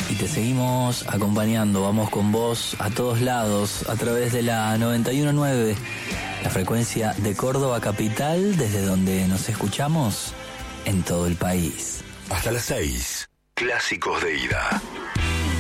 y te seguimos acompañando. Vamos con vos a todos lados a través de la 91.9, la frecuencia de Córdoba capital, desde donde nos escuchamos en todo el país. Hasta las 6. Clásicos de ida.